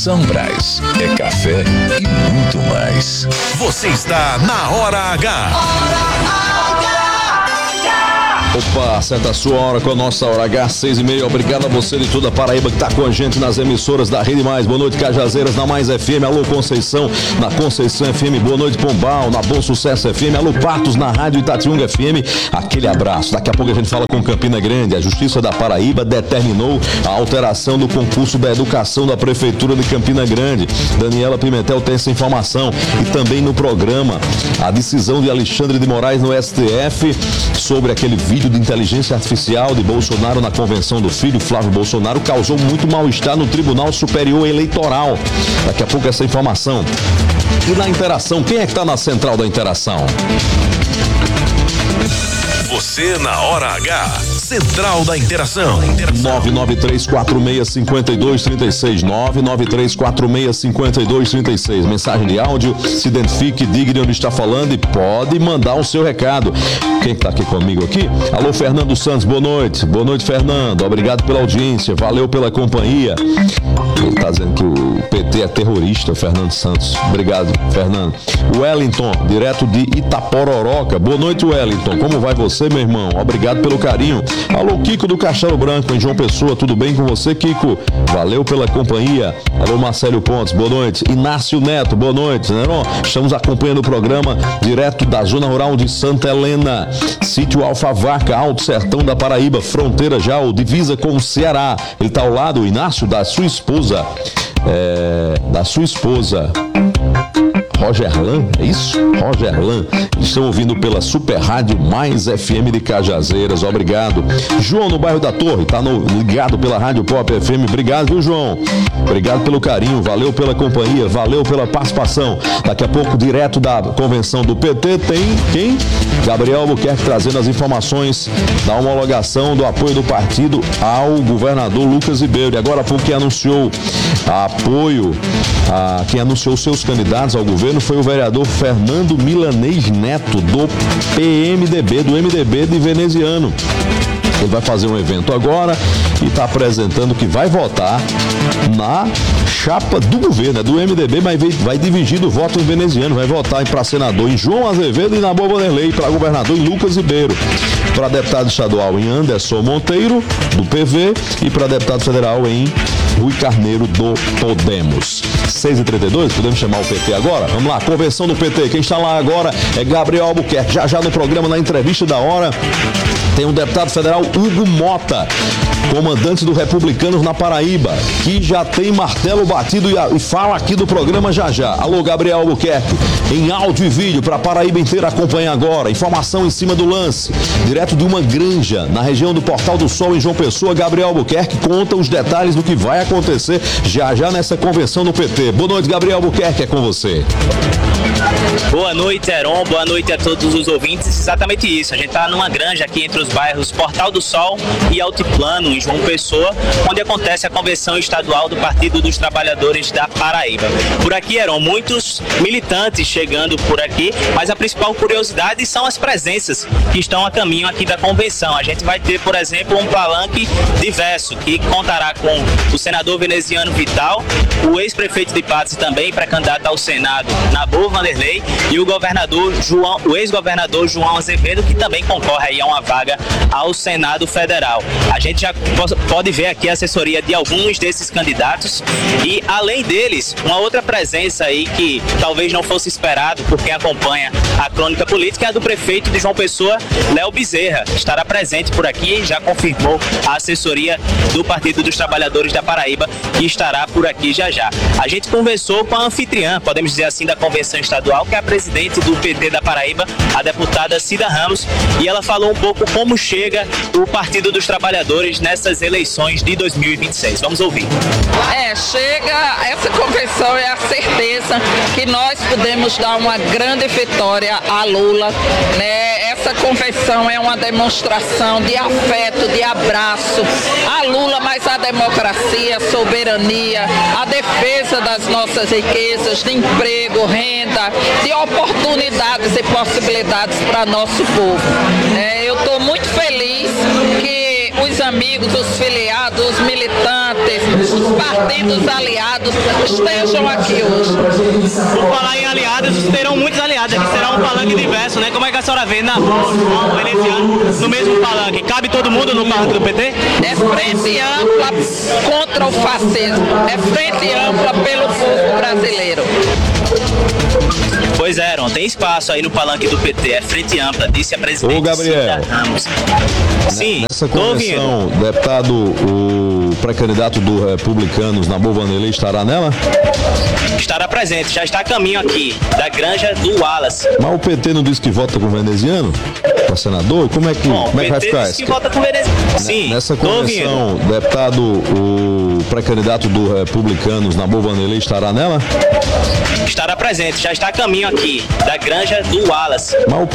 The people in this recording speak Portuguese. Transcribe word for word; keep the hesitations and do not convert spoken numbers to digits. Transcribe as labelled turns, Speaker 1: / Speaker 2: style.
Speaker 1: São Brás é café e muito mais.
Speaker 2: Você está na Hora H.
Speaker 3: Hora H.
Speaker 4: Opa, acerta a sua hora com a nossa Hora H, seis e meia. Obrigado a você de toda a Paraíba que está com a gente nas emissoras da Rede Mais. Boa noite, Cajazeiras, na Mais F M. Alô, Conceição, na Conceição F M. Boa noite, Pombal, na Bom Sucesso F M. Alô, Patos, na Rádio Itatiunga F M. Aquele abraço. Daqui a pouco a gente fala com Campina Grande. A Justiça da Paraíba determinou a alteração do concurso da educação da Prefeitura de Campina Grande. Daniela Pimentel tem essa informação. E também no programa, a decisão de Alexandre de Moraes no S T F sobre aquele vídeo de inteligência artificial de Bolsonaro na convenção do filho Flávio Bolsonaro causou muito mal-estar no Tribunal Superior Eleitoral. Daqui a pouco essa informação. E na interação, quem é que está na central da interação?
Speaker 2: Você na Hora H, Central da Interação.
Speaker 4: nove nove três quatro seis cinco dois três seis, nove nove três quatro seis cinco dois três seis. Mensagem de áudio, se identifique, diga de onde está falando e pode mandar o seu recado. Quem está aqui comigo aqui? Alô, Fernando Santos, boa noite. Boa noite, Fernando. Obrigado pela audiência, valeu pela companhia. Ele está dizendo que o P T é terrorista, o Fernando Santos. Obrigado, Fernando. Wellington, direto de Itapororoca. Boa noite, Wellington. Como vai você, meu irmão? Obrigado pelo carinho. Alô, Kiko do Castelo Branco, em João Pessoa. Tudo bem com você, Kiko? Valeu pela companhia. Alô, Marcelo Pontes, boa noite. Inácio Neto, boa noite. Né, não? Estamos acompanhando o programa direto da Zona Rural de Santa Helena. Sítio Alfavaca, Alto Sertão da Paraíba, fronteira já, o divisa com o Ceará. Ele está ao lado, o Inácio, da sua esposa. É, da sua esposa. Rogerlan, é isso? Rogerlan. Estão ouvindo pela Super Rádio Mais F M de Cajazeiras, obrigado. João no bairro da Torre, tá no, ligado pela Rádio Pop F M, obrigado, viu, João? Obrigado pelo carinho, valeu pela companhia, valeu pela participação. Daqui a pouco, direto da convenção do P T, tem quem? Gabriel Albuquerque trazendo as informações da homologação do apoio do partido ao governador Lucas Ribeiro. E agora há pouco quem anunciou apoio, a, quem anunciou seus candidatos ao governo foi o vereador Fernando Milanês Neto, do P M D B, do M D B de Veneziano. Ele vai fazer um evento agora e está apresentando que vai votar na chapa do governo, é do M D B, mas vai dividir o voto em veneziano, vai votar para senador em João Azevedo e na Boa Vanderlei, para governador em Lucas Ribeiro, para deputado estadual em Anderson Monteiro, do P V, e para deputado federal em Rui Carneiro, do Podemos. seis e trinta e dois, podemos chamar o P T agora? Vamos lá, convenção do P T, quem está lá agora é Gabriel Albuquerque. Já já no programa, na entrevista da hora, tem o deputado federal Hugo Mota, comandante do Republicanos na Paraíba, que já tem martelo batido e, e fala aqui do programa já já. Alô, Gabriel Albuquerque, em áudio e vídeo para a Paraíba inteira acompanha agora. Informação em cima do lance, direto de uma granja na região do Portal do Sol, em João Pessoa. Gabriel Albuquerque conta os detalhes do que vai acontecer já já nessa convenção do P T. Boa noite, Gabriel Albuquerque, é com você.
Speaker 5: Boa noite, Heron. Boa noite a todos os ouvintes. Exatamente isso. A gente está numa granja aqui entre os bairros Portal do Sol e Altiplano, em João Pessoa, onde acontece a convenção estadual do Partido dos Trabalhadores da Paraíba. Por aqui, Heron, muitos militantes chegando por aqui, mas a principal curiosidade são as presenças que estão a caminho aqui da convenção. A gente vai ter, por exemplo, um palanque diverso, que contará com o senador veneziano Vital, o ex-prefeito de Patos também, pré-candidato ao Senado, Nabour Vanderlei, e o governador João, o ex-governador João Azevedo, que também concorre aí a uma vaga ao Senado Federal. A gente já pode ver aqui a assessoria de alguns desses candidatos e, além deles, uma outra presença aí que talvez não fosse esperado por quem acompanha a crônica política é a do prefeito de João Pessoa, Léo Bezerra. Estará presente por aqui, já confirmou a assessoria do Partido dos Trabalhadores da Paraíba, que estará por aqui já já. A gente conversou com a anfitriã, podemos dizer assim, da convenção estadual, que é a presidente do P T da Paraíba, a deputada Cida Ramos, e ela falou um pouco como chega o Partido dos Trabalhadores nessas eleições de dois mil e vinte e seis. Vamos ouvir.
Speaker 6: É, chega, essa convenção é a certeza que nós podemos dar uma grande vitória a Lula, né? Essa convenção é uma demonstração de afeto, de abraço a Lula, mas a democracia, a soberania, a defesa das nossas riquezas, de emprego, renda, de oportunidades e possibilidades para nosso povo. É, eu estou muito feliz que que os amigos, os filiados, os militantes, os partidos aliados estejam aqui hoje.
Speaker 5: Por falar em aliados, terão muitos aliados aqui, será um palanque diverso, né? Como é que a senhora vê na rua, João, veneziano, no mesmo palanque? Cabe todo mundo no palanque do P T?
Speaker 6: É frente ampla contra o fascismo, é frente ampla pelo povo brasileiro.
Speaker 5: Pois é, Heron, tem espaço aí no palanque do P T, é frente ampla, disse a presidente
Speaker 4: Ô, Gabriel.
Speaker 5: Cida Ramos. Sim,
Speaker 4: Nessa
Speaker 5: tô ouvindo.
Speaker 4: convenção, deputado, o pré-candidato do Republicanos, Nabor Vanderlei, estará nela?
Speaker 5: Estará presente, já está a caminho aqui, da granja do Wallace.
Speaker 4: Mas o P T não disse que vota com o veneziano? Para senador? Como é que,
Speaker 5: Bom,
Speaker 4: como é que vai
Speaker 5: P T
Speaker 4: ficar
Speaker 5: disse que
Speaker 4: isso?
Speaker 5: vota com veneziano. Sim,
Speaker 4: Nessa
Speaker 5: tô ouvindo.
Speaker 4: convenção, deputado, o pré-candidato do Republicanos, Nabor Vanderlei, estará nela?
Speaker 5: Estará presente, já está a caminho aqui, da granja do Wallace.
Speaker 4: Mas o